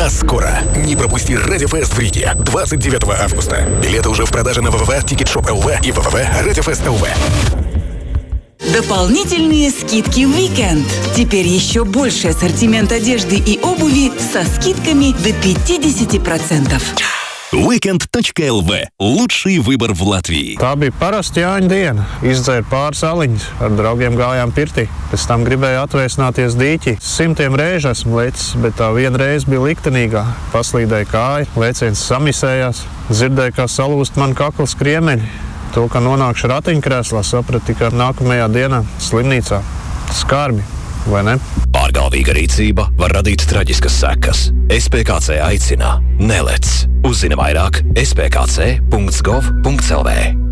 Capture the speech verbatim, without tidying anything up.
нас скоро. Не пропусти Радиофест в Риге двадцать девятого августа. Билеты уже в продаже на вэ вэ вэ точка тикетшоп точка эл ви и вэ вэ вэ точка радиофест точка эл ви. Дополнительные скидки в уикенд. Теперь еще больше ассортимент одежды и обуви со скидками до пятьдесят процентов. уикенд точка эл ви. Лучший выбор в Латвии. Tā bija parasta Jāņa diena. Izdzēru pāris aliņus, ar draugiem gājām pirtī. Pēc tam gribēju atvēsināties dīķī. Simtiem reižu esmu lecis, bet tā viena reize bija liktenīgā. Paslīdēja kāja, lēciens samisējās. Dzirdēju, kā salūst man kakls kriemeļi. To, ka nonākšu ratiņkrēslā, sapratu tikai nākamajā dienā slimnīcā. Skarbi, vai ne? Pārgalvīga rīcība var radīt traģiskas sekas. es pē kā cé aicina, nelec. Uzzini vairāk es pē kā cé punkts gov punkts el vē.